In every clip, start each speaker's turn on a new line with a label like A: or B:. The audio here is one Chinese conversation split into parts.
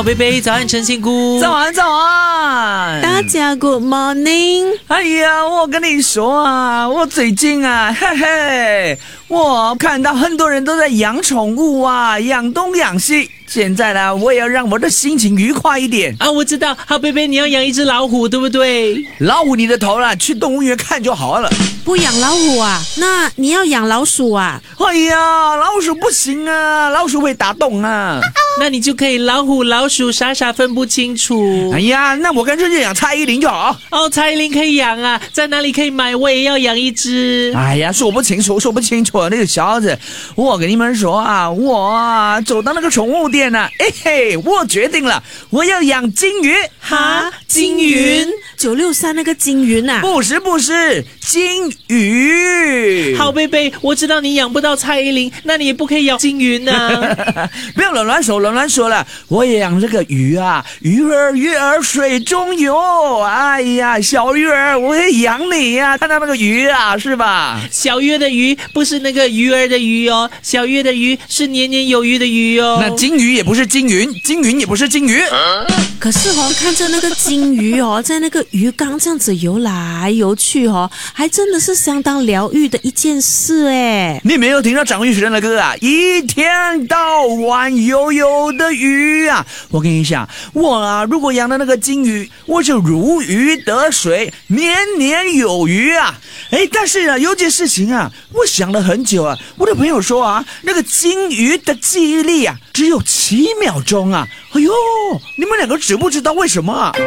A: 贝贝，早安，陈仙姑。
B: 早安，早安，
C: 大家 Good morning。
B: 哎呀，我跟你说啊，我最近啊，嘿嘿，我看到很多人都在养宠物啊，养东养西。现在呢，我也要让我的心情愉快一点
A: 啊！我知道，好贝贝，你要养一只老虎，对不对？
B: 老虎你的头啦，去动物园看就好了。
C: 不养老虎啊？那你要养老鼠啊？
B: 哎呀，老鼠不行啊，老鼠会打洞啊。
A: 那你就可以老虎、老鼠傻傻分不清楚。
B: 哎呀，那我干脆就养蔡依林就好。
A: 哦，蔡依林可以养啊，在哪里可以买？我也要养一只。
B: 哎呀，说不清楚，那个小子，我跟你们说啊，我走到那个宠物店啊，哎嘿，我决定了，我要养金鱼。
A: 哈，金云
C: 963那个金云啊？
B: 不是，金鱼。
A: 好贝贝，我知道你养不到蔡依林，那你也不可以养金云啊。
B: 不要乱说了，我也养这个鱼啊，鱼儿水中游。哎呀，小鱼儿，我也养你呀，看到那个鱼啊，是吧？
A: 小鱼的鱼不是那个鱼儿的鱼哦，小鱼的鱼是年年有余的鱼哦。
B: 那金鱼也不是金云，金云也不是金鱼。
C: 可是看着那个金鱼在那个鱼缸这样子游来游去还真的是相当疗愈的一件事哎。
B: 你没有听到张玉学的歌啊？一天到晚悠悠的鱼啊！我跟你讲，我啊，如果养的那个金鱼，我就如鱼得水，年年有余啊！哎，但是啊，有件事情啊，我想了很久啊。我的朋友说啊，那个金鱼的记忆力啊，只有7秒钟啊！哎呦，你们两个知不知道为什么啊？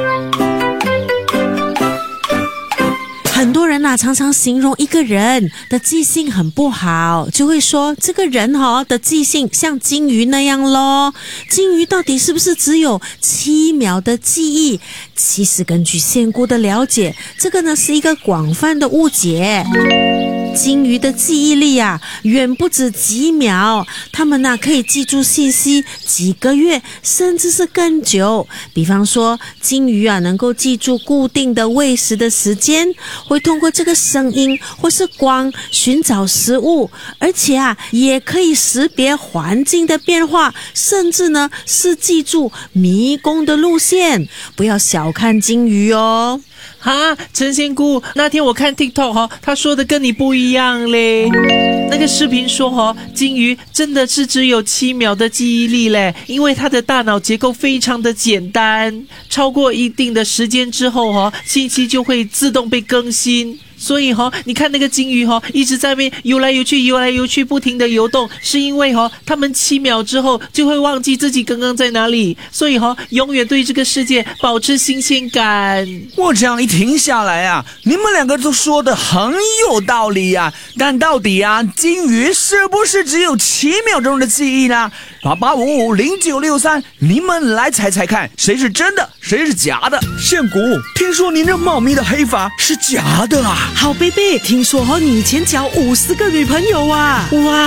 C: 很多人常常形容一个人的记性很不好，就会说这个人的记性像金鱼那样咯。金鱼到底是不是只有7秒的记忆？其实根据仙姑的了解，这个呢是一个广泛的误解。金鱼的记忆力远不止几秒，它们可以记住信息几个月，甚至是更久。比方说，金鱼能够记住固定的喂食的时间，会通过这个声音或是光寻找食物，而且也可以识别环境的变化，甚至呢是记住迷宫的路线。不要小看金鱼哦。
A: 哈，陈仙姑，那天我看 TikTok 他说的跟你不一样嘞。那个视频说金鱼真的是只有7秒的记忆力嘞，因为它的大脑结构非常的简单，超过一定的时间之后信息就会自动被更新。所以你看那个金鱼一直在那边游来游去，不停的游动，是因为他们7秒之后就会忘记自己刚刚在哪里，所以永远对这个世界保持新鲜感。
B: 我这样一停下来啊，你们两个都说的很有道理啊，但到底金鱼是不是只有7秒钟的记忆呢？88550963，你们来猜猜看，谁是真的，谁是假的？仙姑，听说您这茂密的黑发是假的啊？
C: 好贝贝，听说你以前交50个女朋友啊？哇！